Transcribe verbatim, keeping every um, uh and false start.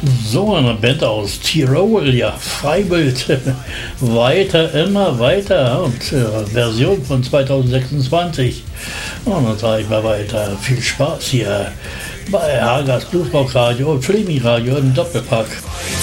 So eine Band aus Tirol, ja, Freibild, weiter, immer weiter und äh, Version von zweitausendsechsundzwanzig. Und dann sage ich mal weiter, viel Spaß hier bei Hagers Bluesbox Radio und Fleming Radio im Doppelpack.